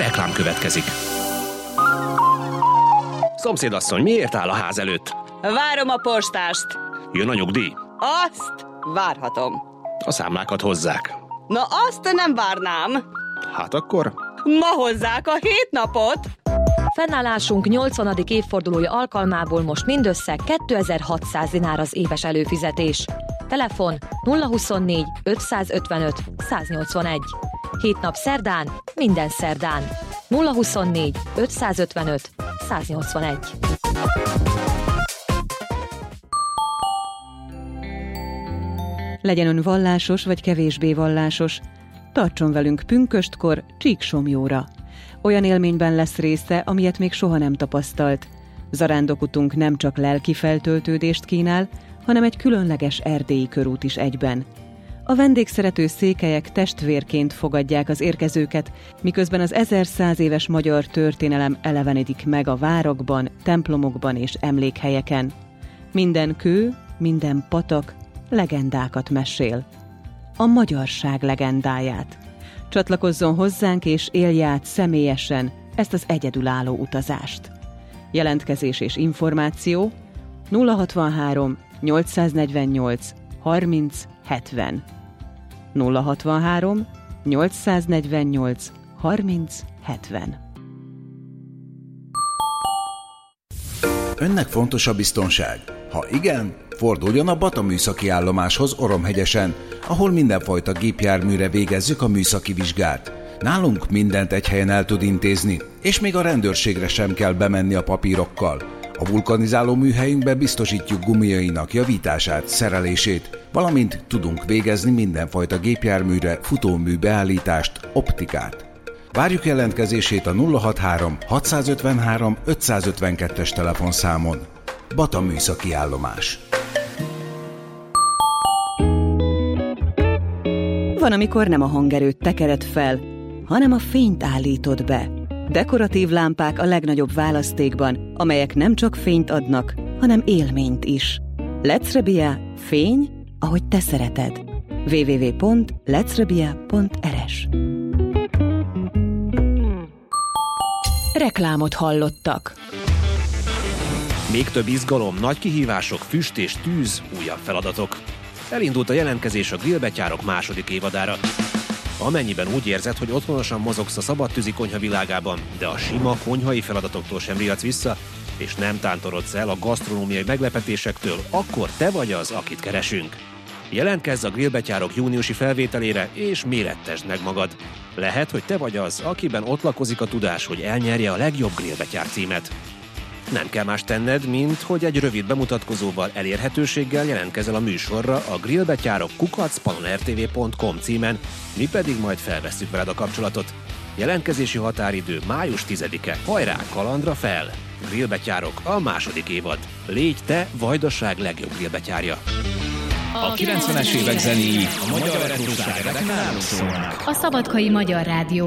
Reklám következik. Szomszédasszony, miért áll a ház előtt? Várom a postást. Jön a nyugdíj? Azt várhatom. A számlákat hozzák. Na azt nem várnám. Hát akkor... Ma hozzák a 7 napot. Fennállásunk 80. évfordulója alkalmából most mindössze 2600 dinár az éves előfizetés. Telefon 024 555 181. 7 nap szerdán, minden szerdán. 024 555 181. Legyen ön vallásos vagy kevésbé vallásos, tartson velünk pünköstkor Csíksomjóra. Olyan élményben lesz része, amilyet még soha nem tapasztalt. Zarándokutunk nem csak lelki feltöltődést kínál, hanem egy különleges erdélyi körút is egyben. A vendégszerető székelyek testvérként fogadják az érkezőket, miközben az 1100 éves magyar történelem elevenedik meg a várokban, templomokban és emlékhelyeken. Minden kő, minden patak legendákat mesél. A magyarság legendáját. Csatlakozzon hozzánk és élje át személyesen ezt az egyedülálló utazást. Jelentkezés és információ 063 848 30 70. 063 848 30 70. Önnek fontos a biztonság? Ha igen, forduljon a Bata műszaki állomáshoz Oromhegyesen, ahol mindenfajta gépjárműre végezzük a műszaki vizsgát. Nálunk mindent egy helyen el tud intézni, és még a rendőrségre sem kell bemenni a papírokkal. A vulkanizáló műhelyünkbe biztosítjuk gumiainak javítását, szerelését, valamint tudunk végezni mindenfajta gépjárműre futómű beállítást, optikát. Várjuk jelentkezését a 063 653 552-es telefonszámon. Bata műszaki állomás. Van, amikor nem a hangerőt tekered fel, hanem a fényt állítod be. Dekoratív lámpák a legnagyobb választékban, amelyek nem csak fényt adnak, hanem élményt is. Lecrebia, fény, ahogy te szereted. www.lecrebia.rs. Reklámot hallottak. Még több izgalom, nagy kihívások, füst és tűz, újabb feladatok. Elindult a jelentkezés a grillbetyárok második évadára. Amennyiben úgy érzed, hogy otthonosan mozogsz a szabadtűzi konyha világában, de a sima konyhai feladatoktól sem riadsz vissza, és nem tántorodsz el a gasztronómiai meglepetésektől, akkor te vagy az, akit keresünk. Jelentkezz a grillbetyárok júniusi felvételére, és mérettesd meg magad. Lehet, hogy te vagy az, akiben ott lakozik a tudás, hogy elnyerje a legjobb grillbetyár címet. Nem kell más tenned, mint hogy egy rövid bemutatkozóval, elérhetőséggel jelentkezel a műsorra a grillbetyárok@pannonrtv.com címen, mi pedig majd felvesszük veled a kapcsolatot. Jelentkezési határidő május 10-e. Hajrá, kalandra fel! Grillbetyárok a második évad. Légy te Vajdaság legjobb grillbetyárja. A 90-es évek zenéi a magyar retróslágerek nálunk szólnak. A Szabadkai Magyar Rádió